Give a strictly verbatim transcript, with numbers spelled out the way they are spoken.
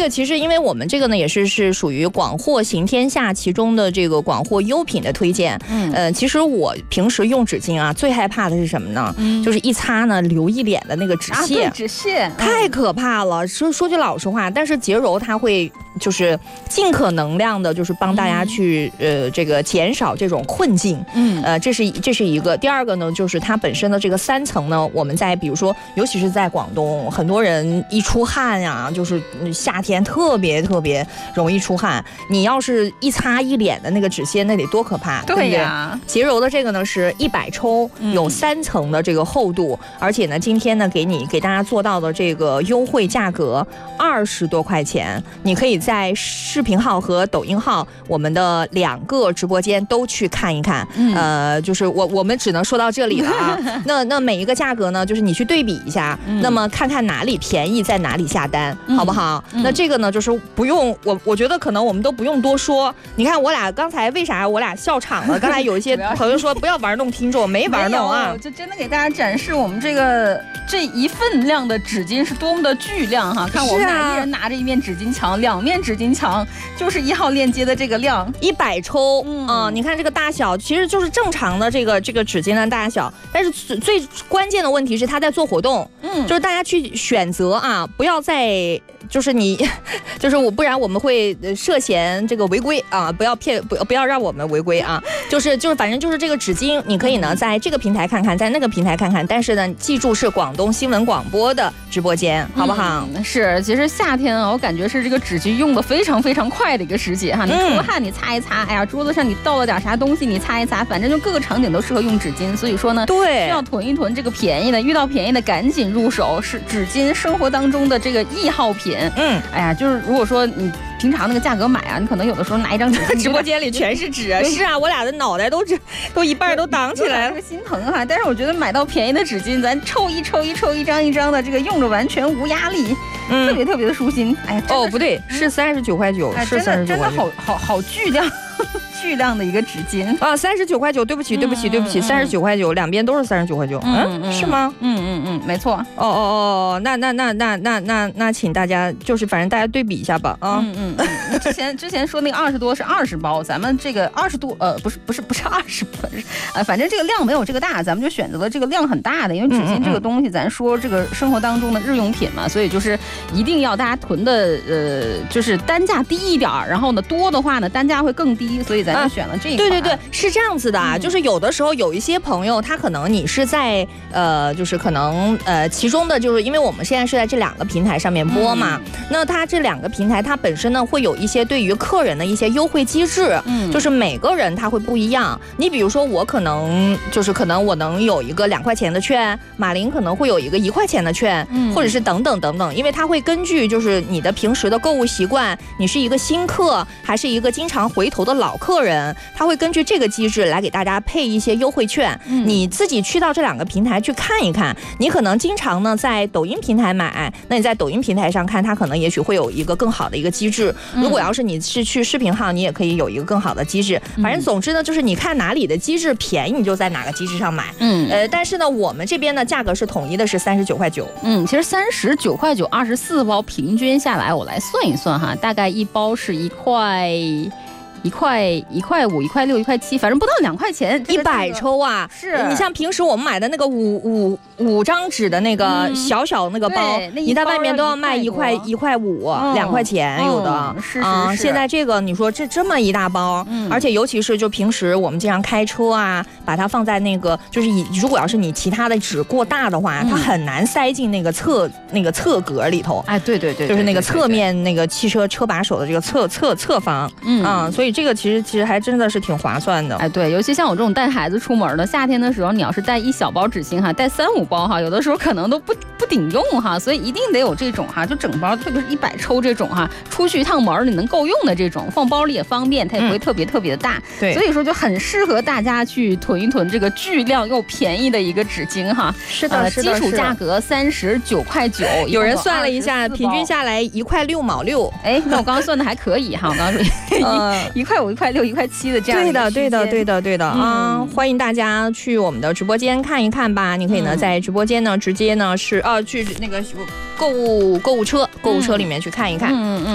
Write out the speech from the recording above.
个其实因为我们这个呢也是是属于广货行天下其中的这个广货优品的推荐。嗯，呃，其实我平时用纸巾啊，最害怕的是什么呢？嗯，就是一擦呢流一脸的那个纸屑， 啊、纸屑太可怕了。说说句老实话，但是洁柔它会就是尽可能量的，就是帮大家去、嗯、呃这个减少这种困境。嗯，呃，这是这是一个。第二个呢，就是它本身的这个三层呢，我们在比如说，尤其是在广东，很多人一出汗呀、啊，就是夏天特别特别容易出汗。你要是一擦一脸的那个纸屑，那得多可怕！ 对呀， 对对洁柔的这个呢是一百抽，有三层的这个厚度，嗯、而且呢，今天呢给你给大家做到的这个优惠价格二十多块钱，你可以在视频号和抖音号我们的两个直播间都去看一看。嗯、呃，就是我我们只能说到这里了啊。那那每一个价格呢，就是你去对比一下，嗯、那么看看哪里便宜，在哪里下单，嗯、好不好？嗯、那这个呢，就是不用我我觉得可能我们都不用多说。你看我俩刚才为啥我俩笑场了？刚才有一些朋友说不要玩弄听众，没玩弄啊， 就真的给大家展示我们这个这一份量的纸巾是多么的巨量哈！看我们俩一人拿着一面纸巾墙，两面纸巾墙就是一号链接的这个量， 一百抽。嗯、呃，你看这个大小其实就是正常的这个这个纸巾的大小，但是最关键的问题是它在做活动，嗯，就是大家去选择啊，不要再就是你就是我，不然我们会涉嫌这个违规啊，不要骗不不要让我们违规啊，就是就是反正就是这个纸巾，你可以呢在这个平台看看，在那个平台看看，但是呢，记住是广东新闻广播的直播间，好不好？ 嗯、是，其实夏天啊，我感觉是这个纸巾用的非常非常快的一个时节哈，你出了汗你擦一擦，哎呀，桌子上你倒了点啥东西你擦一擦，反正就各个场景都适合用纸巾，所以说呢， 对， 需要囤一囤这个便宜的，遇到便宜的赶紧入手，是纸巾生活当中的这个易耗品。嗯，哎呀，就是如果说你平常那个价格买啊，你可能有的时候拿一张纸， 直播间里全是纸。是啊，我俩的脑袋都这都一半都挡起来了， 这个心疼哈。但是我觉得买到便宜的纸巾，咱抽一抽一抽一张一张的，这个用着完全无压力，嗯、特别特别的舒心。哎呀， 哦不对，是三十九块九，是三十九块九， 真的好好好巨量。巨量的一个纸巾啊，三十九块九，对不起，对不起，对不起，三十九块九，两边都是三十九块九，嗯，嗯是吗？ 嗯嗯嗯，没错。哦哦哦，那那那那那那那，请大家就是反正大家对比一下吧，啊， 嗯嗯嗯。之前之前说那个二十多是二十包，咱们这个二十多，呃，不是不是不是二十包，呃，反正这个量没有这个大，咱们就选择了这个量很大的，因为纸巾这个东西，咱说这个生活当中的日用品嘛，所以就是一定要大家囤的，呃，就是单价低一点，然后呢多的话呢单价会更低，所以咱就选了这一款。 对对对，是这样子的啊，嗯、就是有的时候有一些朋友，他可能你是在呃，就是可能呃，其中的就是因为我们现在是在这两个平台上面播嘛，嗯、那它这两个平台它本身呢会有一些对于客人的一些优惠机制，嗯，就是每个人他会不一样。你比如说我可能就是可能我能有一个两块钱的券，马林可能会有一个一块钱的券，嗯，或者是等等等等，因为它会根据就是你的平时的购物习惯，你是一个新客还是一个经常回头的老客人，他会根据这个机制来给大家配一些优惠券。嗯、你自己去到这两个平台去看一看，你可能经常呢在抖音平台买，那你在抖音平台上看，它可能也许会有一个更好的一个机制。如果要是你是去视频号，你也可以有一个更好的机制。反正总之呢，就是你看哪里的机制便宜，你就在哪个机制上买。嗯，呃，但是呢，我们这边的价格是统一的，是三十九块九。 嗯，其实三十九块九，二十四包，平均下来，我来算一算哈，大概一包是一块。一块一块五一块六一块七，反正不到两块钱， 一百抽啊！是你像平时我们买的那个五五五张纸的那个小小那个包，嗯、你在外面都要卖一块一块五两块钱有的。 嗯、是啊、嗯， 现在这个你说这这么一大包，嗯、而且尤其是就平时我们经常开车啊，把它放在那个就是以如果要是你其他的纸过大的话，嗯、它很难塞进那个侧那个侧格里头。 哎，对对 对, 对, 对, 对, 对， 就是那个侧面那个汽车车把手的这个侧侧侧方，嗯啊，所以。这个其实其实还真的是挺划算的， 哎，对，尤其像我这种带孩子出门的，夏天的时候，你要是带一小包纸巾哈，带三五包哈，有的时候可能都不不顶用哈，所以一定得有这种哈，就整包，特别是一百抽这种哈，出去一趟门你能够用的这种，放包里也方便，它也不会特别特别的大，嗯、对，所以说就很适合大家去囤一囤这个巨量又便宜的一个纸巾哈。 是的，呃、是的， 基础价格三十九块九， 有人算了一下，平均下来一块六毛六， 哎，那我刚刚算的还可以哈，我刚刚说呃一。一块五、一块六、一块七的这样的， 对的，对的，对的，对的啊、嗯！欢迎大家去我们的直播间看一看吧。你可以呢、嗯、在直播间呢直接呢是啊去那个购物购物车购物车里面去看一看。嗯嗯。